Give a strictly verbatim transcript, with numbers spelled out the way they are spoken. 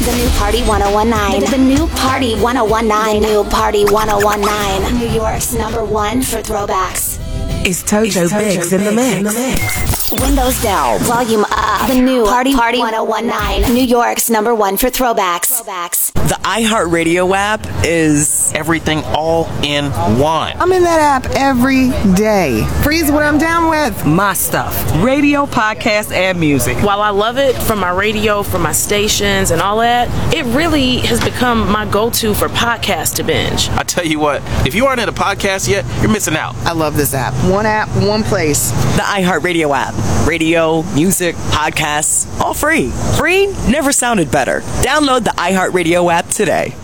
The new Party ten nineteen. The, the new Party ten nineteen. The new Party ten nineteen. New York's number one for throwbacks. It's Tojo, Tojo Biggs in the mix. In the mix. Windows down, volume up. The new Party Party ten nineteen. New York's number one for throwbacks. Throwbacks. The iHeartRadio app is everything all in one. I'm in that app every day. Freeze what I'm down with. My stuff. Radio, podcast, and music. While I love it from my radio, from my stations, and all that, it really has become my go-to for podcasts to binge. I tell you what, if you aren't in a podcast yet, you're missing out. I love this app. One app, one place. The iHeartRadio app. Radio, music, podcasts, all free. Free never sounded better. Download the iHeartRadio app today.